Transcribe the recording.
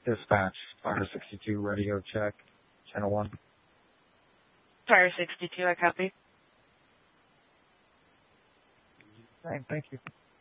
Dispatch, Fire 62, radio check, channel 1. Fire 62, I copy. Thank you.